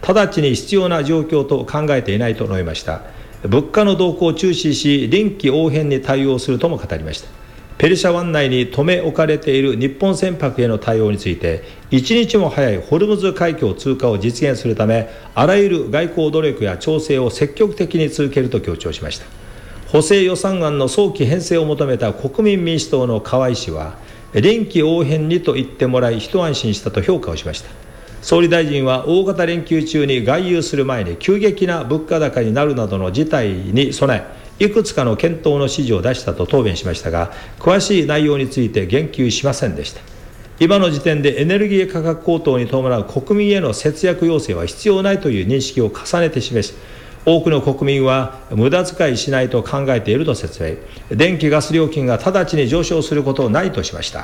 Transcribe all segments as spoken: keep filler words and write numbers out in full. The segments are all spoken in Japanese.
直ちに必要な状況と考えていないと述べました。物価の動向を注視し、臨機応変に対応するとも語りました。ペルシャ湾内に留め置かれている日本船舶への対応について、一日も早いホルムズ海峡通過を実現するため、あらゆる外交努力や調整を積極的に続けると強調しました。補正予算案の早期編成を求めた国民民主党の河井氏は、臨機応変にと言ってもらい一安心したと評価をしました。総理大臣は大型連休中に外遊する前に急激な物価高になるなどの事態に備え、いくつかの検討の指示を出したと答弁しましたが、詳しい内容について言及しませんでした。今の時点でエネルギー価格高騰に伴う国民への節約要請は必要ないという認識を重ねて示し、多くの国民は無駄遣いしないと考えていると説明。電気・ガス料金が直ちに上昇することはないとしました。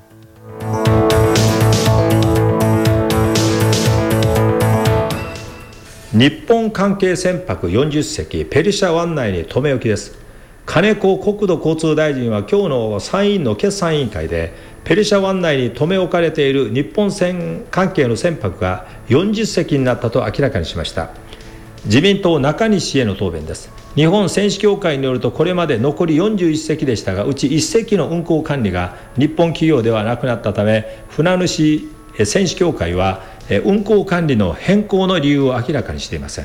日本関係船舶よんじゅっせき、ペルシャ湾内に留め置きです。金子国土交通大臣は今日の参院の決算委員会で、ペルシャ湾内に留め置かれている日本船関係の船舶がよんじゅっせきになったと明らかにしました。自民党中西氏への答弁です。日本船主協会によると、これまで残りよんじゅういっせきでしたが、うちいっせきの運航管理が日本企業ではなくなったため、船主船主協会は運航管理の変更の理由を明らかにしていません。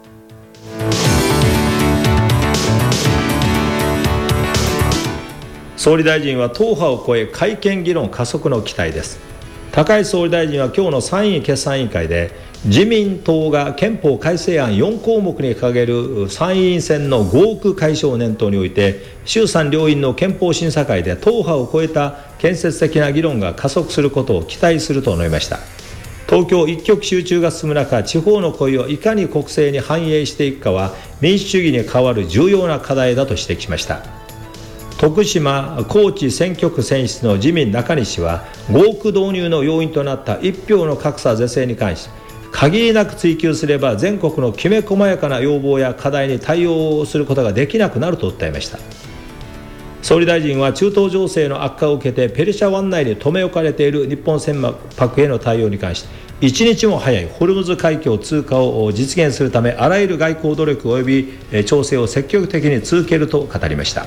総理大臣は党派を超え改憲議論加速の期待です。高市総理大臣は今日の参院決算委員会で、自民党が憲法改正案よんこうもくに掲げる参院選の合区解消を念頭において、衆参両院の憲法審査会で党派を超えた建設的な議論が加速することを期待すると述べました。東京一極集中が進む中、地方の声をいかに国政に反映していくかは民主主義に代わる重要な課題だと指摘しました。徳島・高知選挙区選出の自民中西氏は、合区導入の要因となった一票の格差是正に関し、限りなく追及すれば全国のきめ細やかな要望や課題に対応することができなくなると訴えました。総理大臣は中東情勢の悪化を受けてペルシャ湾内に留め置かれている日本船舶への対応に関し、一日も早いホルムズ海峡通過を実現するため、あらゆる外交努力及び調整を積極的に続けると語りました。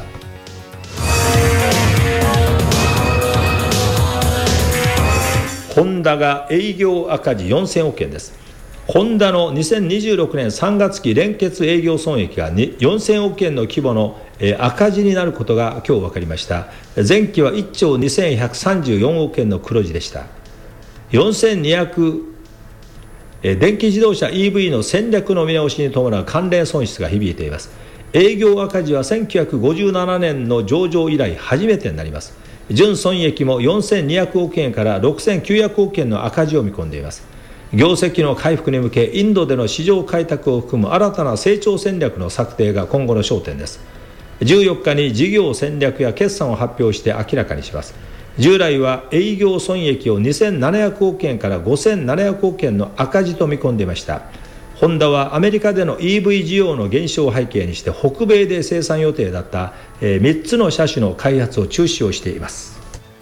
ホンダが営業赤字よんせんおくえんです。ホンダのにせんにじゅうろくねんさんがつき連結営業損益がよんせんおくえんの規模の赤字になることが今日分かりました。前期はいっちょうにせんひゃくさんじゅうよんおくえんの黒字でした。よんせんにひゃく電気自動車 イーブイ の戦略の見直しに伴う関連損失が響いています。営業赤字はせんきゅうひゃくごじゅうななねんの上場以来初めてになります。純損益もよんせんにひゃくおくえんからろくせんきゅうひゃくおくえんの赤字を見込んでいます。業績の回復に向け、インドでの市場開拓を含む新たな成長戦略の策定が今後の焦点です。じゅうよっかに事業戦略や決算を発表して明らかにします。従来は営業損益をにせんななひゃくおくえんからごせんななひゃくおくえんの赤字と見込んでいました。ホンダはアメリカでの イーブイ 需要の減少を背景にして、北米で生産予定だったみっつの車種の開発を中止をしています。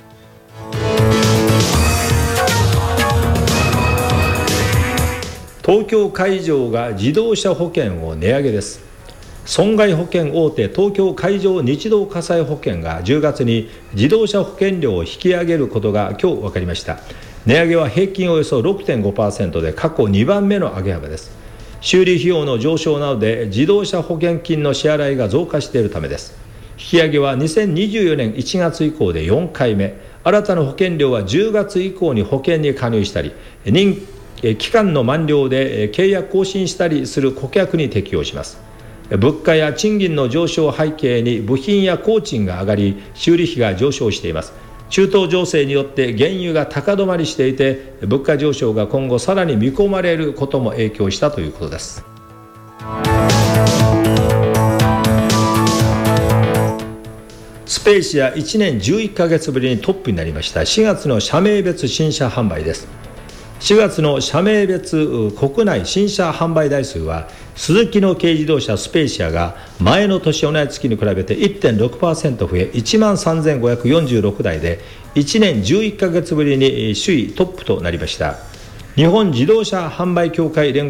東京海上が自動車保険を値上げです。損害保険大手東京海上日動火災保険がじゅうがつに自動車保険料を引き上げることが今日分かりました。値上げは平均およそ ろくてんごパーセント で過去にばんめの上げ幅です。修理費用の上昇などで自動車保険金の支払いが増加しているためです。引き上げはにせんにじゅうよねんいちがつ以降でよんかいめ。新たな保険料はじゅうがつ以降に保険に加入したり、任期間の満了で契約更新したりする顧客に適用します。物価や賃金の上昇を背景に部品や工賃が上がり、修理費が上昇しています。中東情勢によって原油が高止まりしていて、物価上昇が今後さらに見込まれることも影響したということです。スペーシアいちねんじゅういっかげつぶりにトップになりました。しがつの社名別新車販売です。しがつの社名別国内新車販売台数は、スズキの軽自動車スペーシアが前の年同じ月に比べて いってんろくパーセント 増え いちまんさんぜんごひゃくよんじゅうろくだいでいちねんじゅういっかげつぶりに首位トップとなりました。日本自動車販売協会連合